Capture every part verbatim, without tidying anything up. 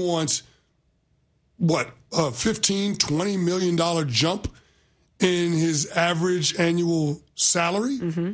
wants, what, a fifteen, twenty million dollars jump in his average annual salary? Mm-hmm.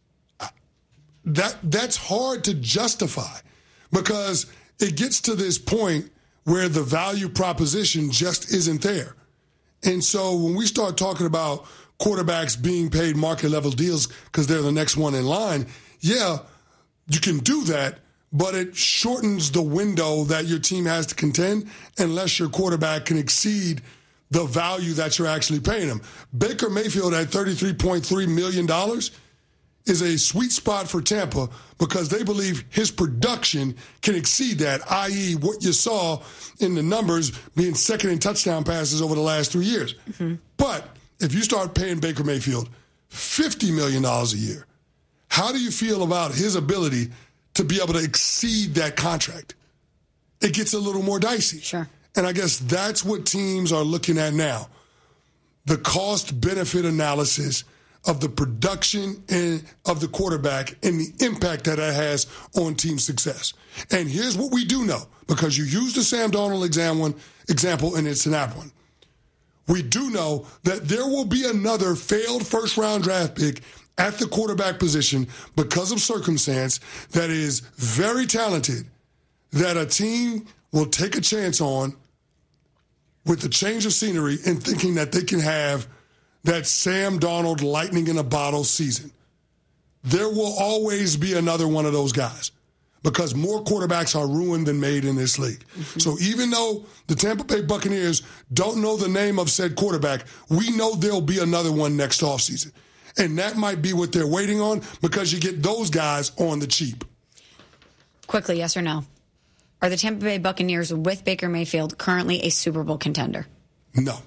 That that's hard to justify because it gets to this point where the value proposition just isn't there. And so when we start talking about quarterbacks being paid market level deals because they're the next one in line, yeah, you can do that, but it shortens the window that your team has to contend unless your quarterback can exceed the value that you're actually paying him. Baker Mayfield at thirty-three point three million dollars is a sweet spot for Tampa because they believe his production can exceed that, that is what you saw in the numbers being second in touchdown passes over the last three years. Mm-hmm. But if you start paying Baker Mayfield fifty million dollars a year, how do you feel about his ability to be able to exceed that contract? It gets a little more dicey. Sure. And I guess that's what teams are looking at now. The cost-benefit analysis of the production and of the quarterback and the impact that that has on team success. And here's what we do know, because you used the Sam Darnold exam one, example, and it's an app one. We do know that there will be another failed first-round draft pick at the quarterback position because of circumstance that is very talented, that a team will take a chance on with the change of scenery and thinking that they can have that Sam Darnold lightning in a bottle season. There will always be another one of those guys because more quarterbacks are ruined than made in this league. Mm-hmm. So even though the Tampa Bay Buccaneers don't know the name of said quarterback, we know there'll be another one next offseason. And that might be what they're waiting on because you get those guys on the cheap. Quickly, yes or no? Are the Tampa Bay Buccaneers with Baker Mayfield currently a Super Bowl contender? No.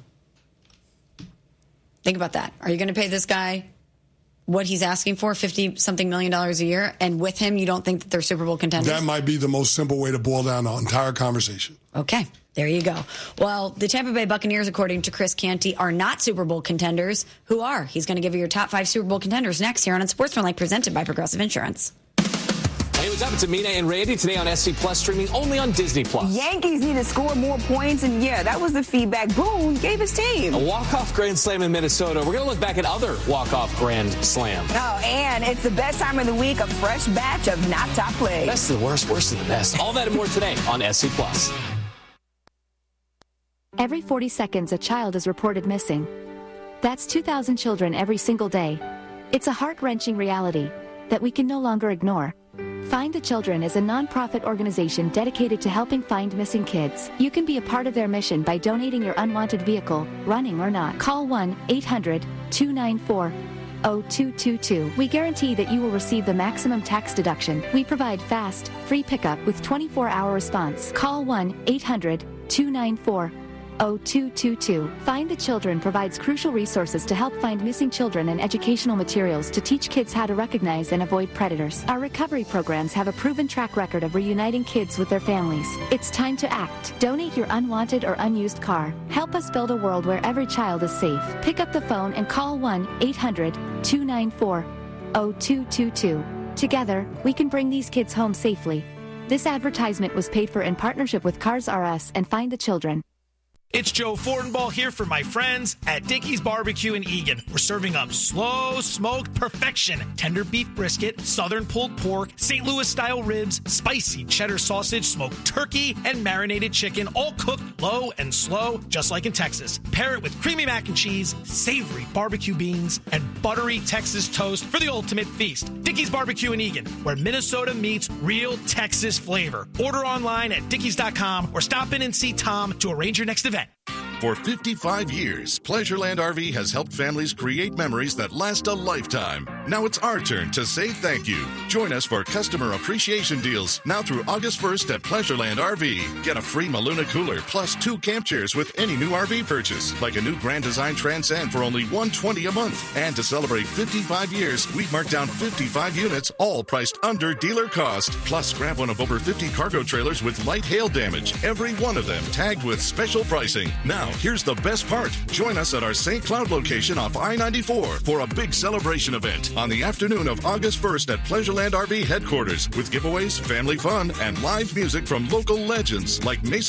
Think about that. Are you going to pay this guy what he's asking for, fifty-something million dollars a year, and with him you don't think that they're Super Bowl contenders? That might be the most simple way to boil down the entire conversation. Okay, there you go. Well, the Tampa Bay Buccaneers, according to Chris Canty, are not Super Bowl contenders. Who are? He's going to give you your top five Super Bowl contenders next here on Sportsman, presented by Progressive Insurance. Hey, what's up? It's Amina and Randy today on S C Plus, streaming only on Disney Plus. Yankees need to score more points, and yeah, that was the feedback Boone gave his team. A walk-off grand slam in Minnesota. We're going to look back at other walk-off grand slam. Oh, and it's the best time of the week, a fresh batch of not top plays. Best of the worst, worst of the best. All that and more today on S C Plus. Every forty seconds, a child is reported missing. That's two thousand children every single day. It's a heart-wrenching reality that we can no longer ignore. Find the Children is a non-profit organization dedicated to helping find missing kids. You can be a part of their mission by donating your unwanted vehicle, running or not. Call one eight hundred two nine four oh two two two. We guarantee that you will receive the maximum tax deduction. We provide fast, free pickup with twenty-four hour response. Call one eight hundred two nine four oh two two two. Find the Children provides crucial resources to help find missing children and educational materials to teach kids how to recognize and avoid predators. Our recovery programs have a proven track record of reuniting kids with their families. It's time to act. Donate your unwanted or unused car. Help us build a world where every child is safe. Pick up the phone and call one eight hundred two nine four oh two two two. Together, we can bring these kids home safely. This advertisement was paid for in partnership with Cars R Us and Find the Children. It's Joe Fortenbaugh here for my friends at Dickey's Barbecue in Eagan. We're serving up slow smoked perfection, tender beef brisket, southern pulled pork, Saint Louis style ribs, spicy cheddar sausage, smoked turkey, and marinated chicken, all cooked low and slow, just like in Texas. Pair it with creamy mac and cheese, savory barbecue beans, and buttery Texas toast for the ultimate feast. Dickey's Barbecue in Eagan, where Minnesota meets real Texas flavor. Order online at dickeys dot com or stop in and see Tom to arrange your next event. For fifty-five years, Pleasureland R V has helped families create memories that last a lifetime. Now it's our turn to say thank you. Join us for customer appreciation deals now through August first at Pleasureland R V. Get a free Maluna cooler plus two camp chairs with any new R V purchase, like a new Grand Design Transcend for only one hundred twenty dollars a month. And to celebrate fifty-five years, we've marked down fifty-five units, all priced under dealer cost. Plus, grab one of over fifty cargo trailers with light hail damage, every one of them tagged with special pricing. Now, here's the best part. Join us at our Saint Cloud location off I ninety-four for a big celebration event on the afternoon of August first at Pleasureland R V headquarters with giveaways, family fun, and live music from local legends like Mason